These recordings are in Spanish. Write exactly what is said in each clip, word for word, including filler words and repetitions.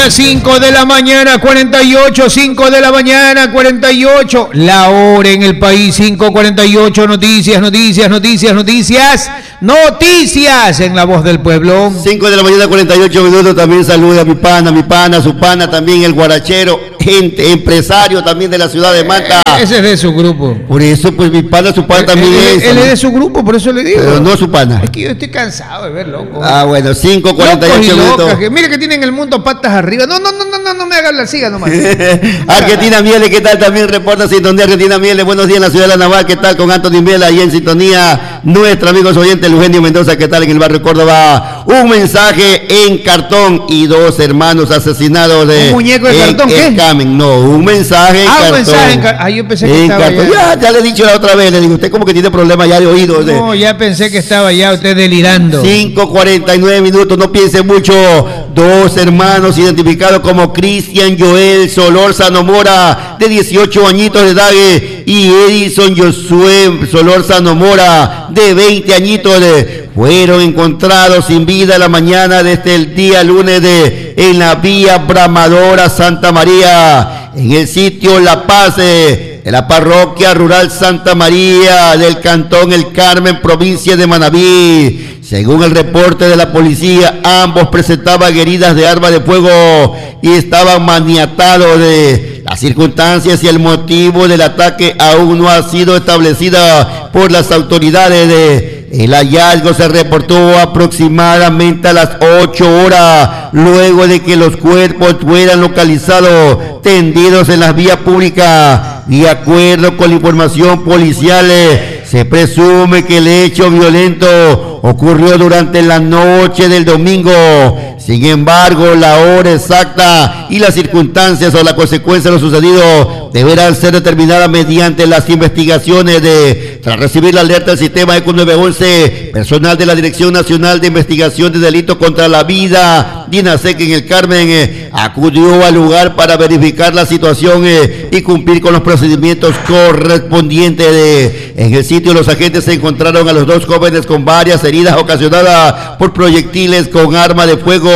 las cinco de la mañana, cuarenta y ocho, cinco de la mañana, cuarenta y ocho. La hora en el país, cinco cuarenta y ocho. Noticias, noticias, noticias, noticias, noticias en la voz del pueblo. cinco de la mañana, cuarenta y ocho minutos. También saluda a mi pana, mi pana, su pana, también el guarachero, gente, empresario también de la ciudad de Manta. Eh, ese es de su grupo. Por eso, pues mi pana, su pana también él, es. Él es de su grupo, por eso le digo. Pero no su pana. Es que yo estoy cansado de ver locos. Ah, bueno, cinco cuarenta y ocho minutos. Que, mire que tienen el mundo patas arriba. No, no, no, no, no, no me hagan la siga nomás. Argentina Miele, ¿qué tal? También reporta sintonía Argentina Miele. Buenos días en la ciudad de La Naval, ¿qué tal? Con Anthony Miele ahí en sintonía. Nuestro amigo oyente Eugenio Mendoza, ¿qué tal? En el barrio Córdoba. Un mensaje en cartón y dos hermanos asesinados de. ¿Un muñeco de en, cartón? ¿Qué? Camen. No, un mensaje en ah, cartón. un mensaje en cartón. Ah, yo pensé que en estaba cartón. ya. Ya, ya le he dicho la otra vez, le digo, usted como que tiene problemas ya de oídos. No, de... ya pensé que estaba ya usted delirando. cinco cuarenta y nueve minutos, no piense mucho. Dos hermanos identificados como Cristian Joel Solórzano Mora, de dieciocho añitos de edad, y Edison Josué Solórzano Mora, de veinte añitos de fueron encontrados sin vida la mañana desde el día lunes de, en la vía Bramadora Santa María, en el sitio La Paz, eh, en la parroquia rural Santa María del Cantón El Carmen, provincia de Manabí. Según el reporte de la policía, ambos presentaban heridas de arma de fuego y estaban maniatados. De las circunstancias y el motivo del ataque aún no ha sido establecida por las autoridades. De el hallazgo se reportó aproximadamente a las ocho horas, luego de que los cuerpos fueran localizados tendidos en las vías públicas. De acuerdo con la información policial, se presume que el hecho violento ocurrió durante la noche del domingo. Sin embargo, la hora exacta y las circunstancias o la consecuencia de lo sucedido deberán ser determinadas mediante las investigaciones. De, tras recibir la alerta del sistema ECO nueve once, personal de la Dirección Nacional de Investigación de Delitos contra la Vida, DINASEC en el Carmen, eh, acudió al lugar para verificar la situación eh, y cumplir con los procedimientos correspondientes. De, en el sitio, los agentes se encontraron a los dos jóvenes con varias heridas ocasionadas por proyectiles con arma de fuego.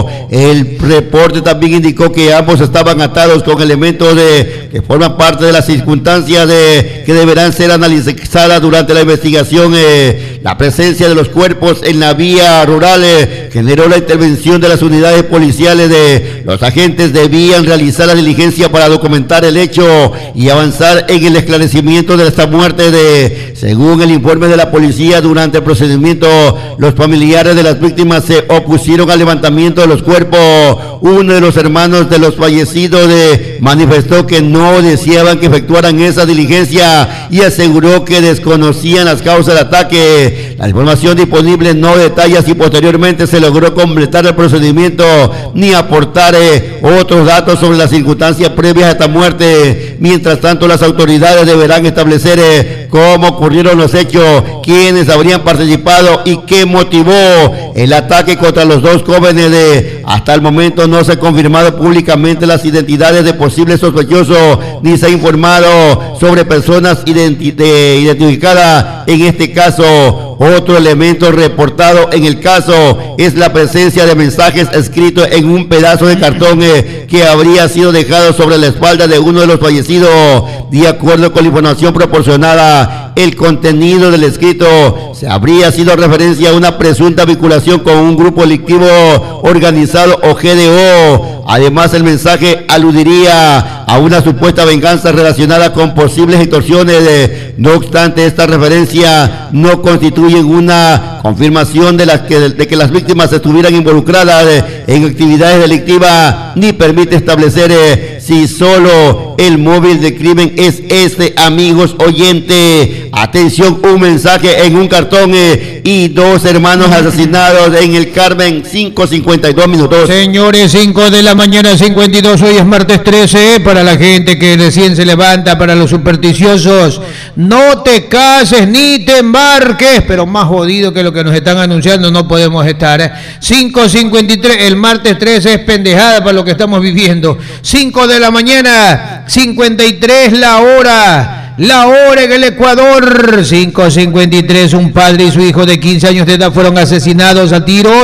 El reporte también indicó que ambos estaban atados con elementos de, que forman parte de las circunstancias de, que deberán ser analizadas durante la investigación. Eh, la presencia de los cuerpos en la vía rural eh, generó la intervención de las unidades policiales. De los agentes debían realizar la diligencia para documentar el hecho y avanzar en el esclarecimiento de esta muerte. De, según el informe de la policía, durante el procedimiento, los familiares de las víctimas se opusieron al levantamiento de los cuerpos. Uno de los hermanos de los fallecidos de, manifestó que no deseaban que efectuaran esa diligencia y aseguró que desconocían las causas del ataque. La información disponible no detalla si posteriormente se logró completar el procedimiento ni aportar eh, otros datos sobre las circunstancias previas a esta muerte. Mientras tanto, las autoridades deberán establecer eh, cómo ocurrieron los hechos, quiénes habrían participado y qué motivó el ataque contra los dos jóvenes. De, hasta el momento no se ha confirmado públicamente las identidades de posibles sospechosos, ni se ha informado sobre personas identi de, identificadas en este caso. Otro elemento reportado en el caso es la presencia de mensajes escritos en un pedazo de cartón eh, que habría sido dejado sobre la espalda de uno de los fallecidos. De acuerdo con la información proporcionada, el contenido del escrito se habría sido referencia a una presunta vinculación con un grupo delictivo organizado o G D O. Además, el mensaje aludiría a una supuesta venganza relacionada con posibles extorsiones. De, no obstante, esta referencia no constituye una confirmación de, las que, de que las víctimas estuvieran involucradas de, en actividades delictivas, ni permite establecer eh, si solo el móvil de crimen es este. Amigos oyentes, atención, un mensaje en un cartón eh, y dos hermanos asesinados en el Carmen. Cinco cincuenta y dos minutos. Señores, cinco de la mañana, cincuenta y dos. Hoy es martes trece, para la gente que recién se levanta, para los supersticiosos. No te cases ni te embarques, pero más jodido que lo que nos están anunciando no podemos estar. ¿eh? cinco cincuenta y tres, el martes trece es pendejada para lo que estamos viviendo. cinco de la mañana, cincuenta y tres la hora. La hora en el Ecuador, cinco cincuenta y tres, un padre y su hijo de quince años de edad fueron asesinados a tiros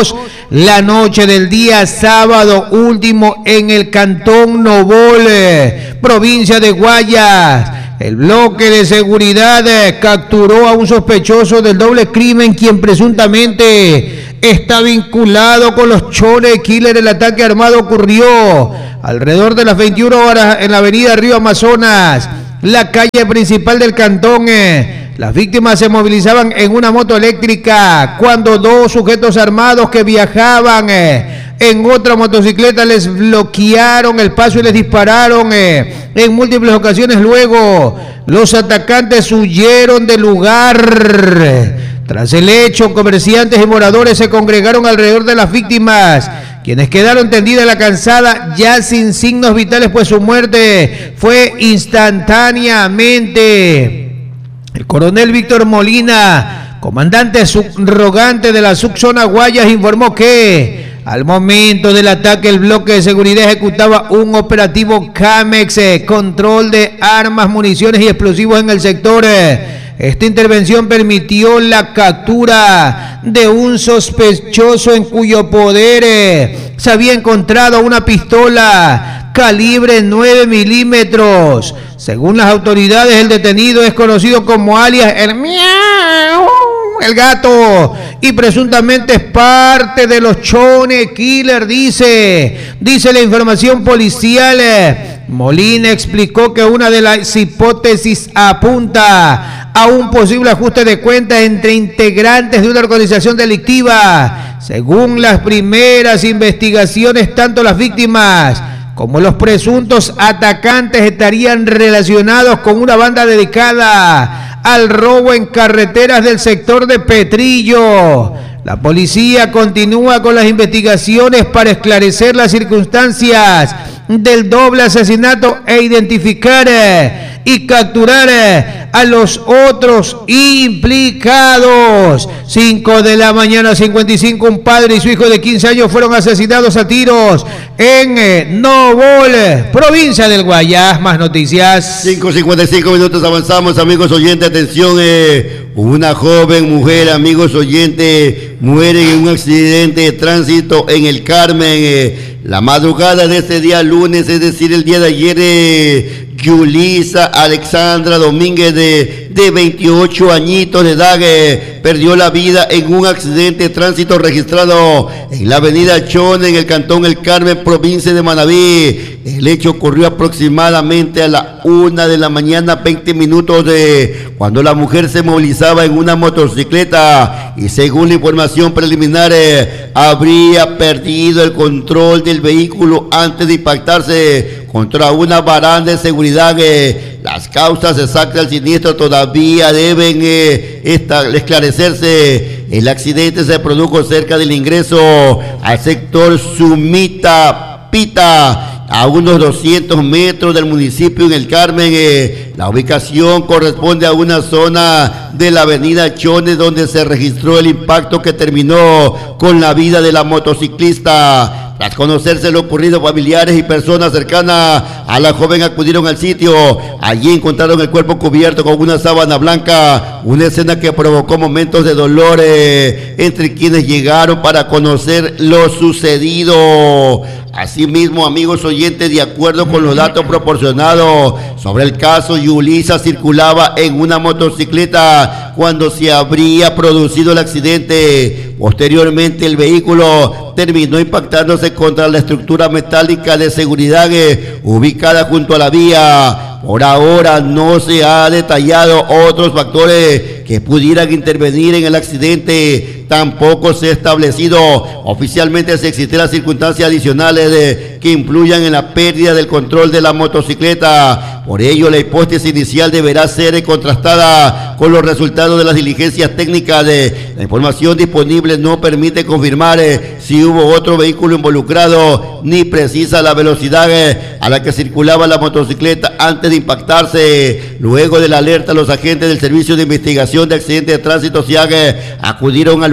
la noche del día sábado último en el cantón Nobol, provincia de Guayas. El bloque de seguridad capturó a un sospechoso del doble crimen, quien presuntamente está vinculado con los Chone Killer. El ataque armado ocurrió alrededor de las veintiuna horas en la avenida Río Amazonas, la calle principal del cantón. Las víctimas se movilizaban en una moto eléctrica cuando dos sujetos armados que viajaban en otra motocicleta les bloquearon el paso y les dispararon en múltiples ocasiones. Luego los atacantes huyeron del lugar. Tras el hecho, comerciantes y moradores se congregaron alrededor de las víctimas, quienes quedaron tendidas en la calzada ya sin signos vitales, pues su muerte fue instantáneamente. El coronel Víctor Molina, comandante subrogante de la subzona Guayas, informó que al momento del ataque el bloque de seguridad ejecutaba un operativo CAMEX, control de armas, municiones y explosivos en el sector. Esta intervención permitió la captura de un sospechoso en cuyo poder se había encontrado una pistola calibre nueve milímetros. Según las autoridades, el detenido es conocido como alias el Miau, el gato, y presuntamente es parte de los Chone Killer, dice, dice la información policial. Molina explicó que una de las hipótesis apunta a un posible ajuste de cuentas entre integrantes de una organización delictiva. Según las primeras investigaciones, tanto las víctimas como los presuntos atacantes estarían relacionados con una banda dedicada al robo en carreteras del sector de Petrillo. La policía continúa con las investigaciones para esclarecer las circunstancias del doble asesinato e identificar y capturar a los otros implicados. cinco de la mañana, cincuenta y cinco, un padre y su hijo de quince años fueron asesinados a tiros en Nobol, provincia del Guayas. Más noticias. cinco cincuenta y cinco minutos, avanzamos, amigos oyentes, atención, eh, una joven mujer, amigos oyentes, muere en un accidente de tránsito en el Carmen, eh, la madrugada de este día lunes, es decir, el día de ayer. eh, Yulisa Alexandra Domínguez, de, de veintiocho añitos de edad, eh, perdió la vida en un accidente de tránsito registrado en la avenida Chone, en el cantón El Carmen, provincia de Manabí. El hecho ocurrió aproximadamente a la una de la mañana, veinte minutos, de cuando la mujer se movilizaba en una motocicleta y, según la información preliminar, eh, habría perdido el control del vehículo antes de impactarse contra una baranda de seguridad. Eh, las causas exactas del siniestro todavía deben eh, esta, esclarecerse. El accidente se produjo cerca del ingreso al sector Sumita Pita, a unos doscientos metros del municipio en el Carmen. Eh, la ubicación corresponde a una zona de la avenida Chone, donde se registró el impacto que terminó con la vida de la motociclista. Tras conocerse lo ocurrido, familiares y personas cercanas a la joven acudieron al sitio. Allí encontraron el cuerpo cubierto con una sábana blanca, una escena que provocó momentos de dolor eh, entre quienes llegaron para conocer lo sucedido. Asimismo, amigos oyentes, de acuerdo con los datos proporcionados sobre el caso, Yulisa circulaba en una motocicleta cuando se habría producido el accidente. Posteriormente, el vehículo terminó impactándose contra la estructura metálica de seguridad eh, ubicada junto a la vía. Por ahora no se ha detallado otros factores que pudieran intervenir en el accidente. Tampoco se ha establecido oficialmente si existen las circunstancias adicionales de, que influyan en la pérdida del control de la motocicleta. Por ello, la hipótesis inicial deberá ser contrastada con los resultados de las diligencias técnicas. De la información disponible no permite confirmar eh, si hubo otro vehículo involucrado, ni precisa la velocidad eh, a la que circulaba la motocicleta antes de impactarse. Luego de la alerta, los agentes del Servicio de Investigación de Accidentes de Tránsito, S I A G, acudieron al lugar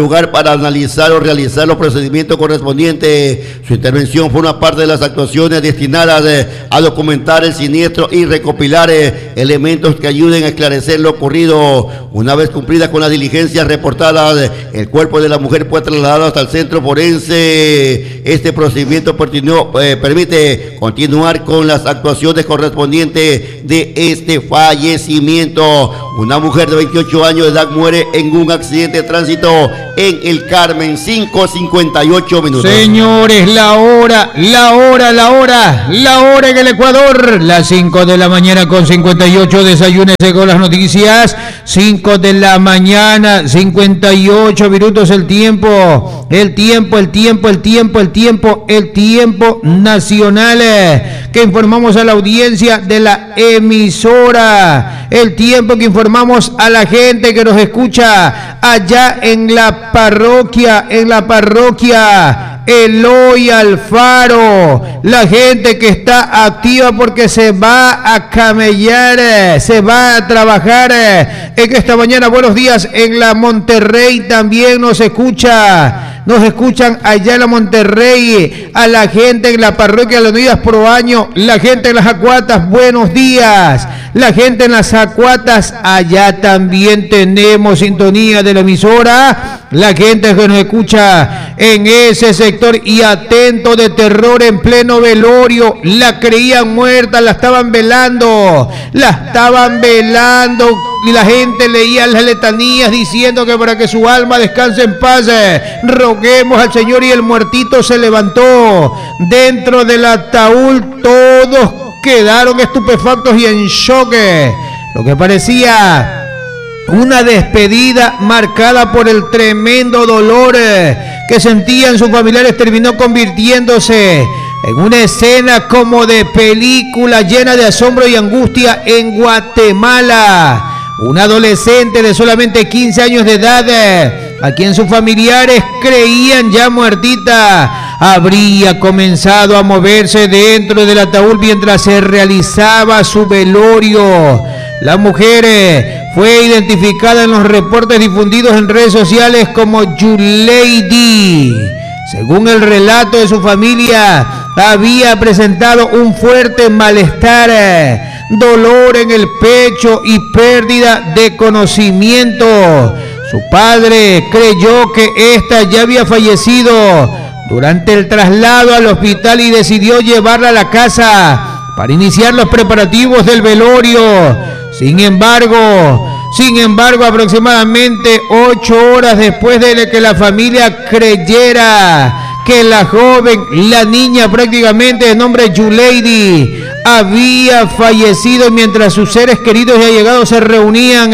lugar para analizar o realizar los procedimientos correspondientes. Su intervención forma parte de las actuaciones destinadas eh, a documentar el siniestro y recopilar eh, elementos que ayuden a esclarecer lo ocurrido. Una vez cumplidas con las diligencias reportadas, eh, el cuerpo de la mujer fue trasladado hasta el centro forense. Este procedimiento eh, permite continuar con las actuaciones correspondientes de este fallecimiento. Una mujer de veintiocho años de edad muere en un accidente de tránsito en El Carmen, cinco cincuenta y ocho minutos. Señores, la hora, la hora, la hora, la hora en el Ecuador, las cinco de la mañana con cincuenta y ocho, desayúnese con las noticias, cinco de la mañana, cincuenta y ocho minutos el tiempo, el tiempo, el tiempo, el tiempo, el tiempo, el tiempo nacional, que informamos a la audiencia de la emisora, el tiempo que informamos a la gente que nos escucha allá en la parroquia, en la parroquia Eloy Alfaro, la gente que está activa porque se va a camellar, se va a trabajar en esta mañana. Buenos días en la Monterrey, también nos escucha, nos escuchan allá en la Monterrey, a la gente en la parroquia de las Unidas Pro Año, la gente en las Acuatas, buenos días, la gente en las Acuatas, allá también tenemos sintonía de la emisora, la gente que nos escucha en ese sector y atento de terror en pleno velorio, la creían muerta, la estaban velando, la estaban velando y la gente leía las letanías diciendo que para que su alma descanse en paz, roguemos al Señor, y el muertito se levantó dentro del ataúd. Todos quedaron estupefactos y en shock, lo que parecía una despedida marcada por el tremendo dolor que sentían sus familiares terminó convirtiéndose en una escena como de película llena de asombro y angustia en Guatemala. Un adolescente de solamente quince años de edad, a quien sus familiares creían ya muertita, habría comenzado a moverse dentro del ataúd mientras se realizaba su velorio. La mujer fue identificada en los reportes difundidos en redes sociales como Yuleidi. Según el relato de su familia, había presentado un fuerte malestar, dolor en el pecho y pérdida de conocimiento. Su padre creyó que ésta ya había fallecido durante el traslado al hospital y decidió llevarla a la casa para iniciar los preparativos del velorio. Sin embargo, sin embargo, aproximadamente ocho horas después de que la familia creyera que la joven, la niña prácticamente de nombre Yuleidi, había fallecido mientras sus seres queridos y allegados se reunían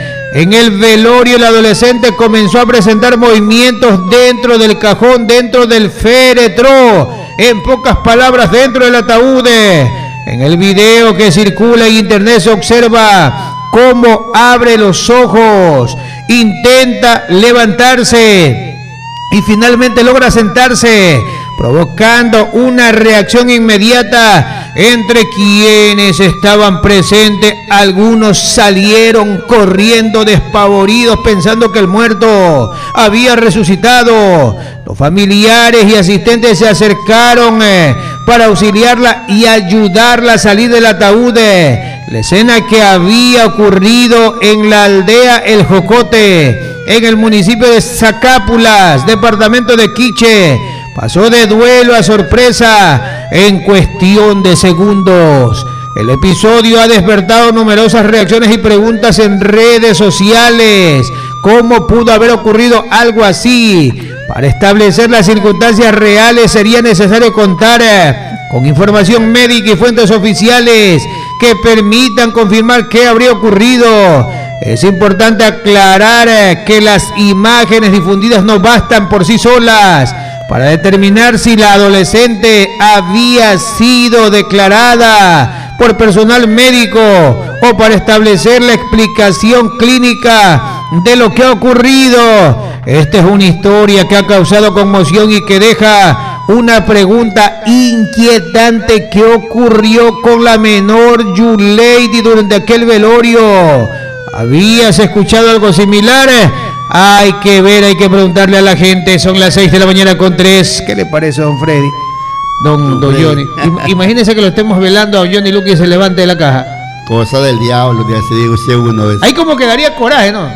en el velorio, el adolescente comenzó a presentar movimientos dentro del cajón, dentro del féretro, en pocas palabras, dentro del ataúd. En el video que circula en internet se observa cómo abre los ojos, intenta levantarse y finalmente logra sentarse, provocando una reacción inmediata entre quienes estaban presentes. Algunos salieron corriendo despavoridos pensando que el muerto había resucitado. Los familiares y asistentes se acercaron eh, para auxiliarla y ayudarla a salir del ataúd. La escena que había ocurrido en la aldea El Jocote, en el municipio de Zacápulas, departamento de Quiché, pasó de duelo a sorpresa en cuestión de segundos. El episodio ha despertado numerosas reacciones y preguntas en redes sociales. ¿Cómo pudo haber ocurrido algo así? Para establecer las circunstancias reales sería necesario contar con información médica y fuentes oficiales que permitan confirmar qué habría ocurrido. Es importante aclarar que las imágenes difundidas no bastan por sí solas para determinar si la adolescente había sido declarada por personal médico o para establecer la explicación clínica de lo que ha ocurrido. Esta es una historia que ha causado conmoción y que deja una pregunta inquietante: ¿qué ocurrió con la menor Yuleidi durante aquel velorio? ¿Habías escuchado algo similar? Hay que ver, hay que preguntarle a la gente. Son las seis de la mañana con tres. ¿Qué le parece, don Freddy? Don, don Johnny. Imagínense que lo estemos velando a don Johnny Luque y se levante de la caja. Cosa del diablo, ya se digo usted uno. Ahí como que daría coraje, ¿no?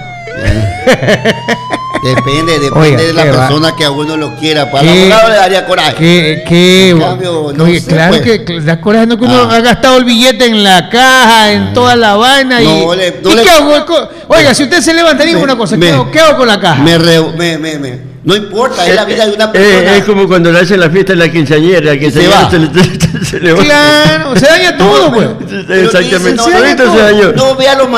Depende, depende Oiga, de la persona va? que a uno lo quiera. Para el abogado le daría coraje. Que, que, en cambio, no oye, sé, claro pues. que da coraje, no que uno Ah. ha gastado el billete en la caja, en Ah. toda la vaina. No, y, le- no ¿y le- qué hago? Co- Oiga, si usted se levanta, digo Me- una cosa, me- ¿qué, hago, ¿qué hago con la caja? Me, re, me, me, me. No importa, es la vida de una persona. Eh, es como cuando le hacen la fiesta en la quinceañera, que se va. se, le, se, se le va. Claro, se daña todo, pues. Pero Exactamente, dice, no, ahorita no, se dañó. no vea lo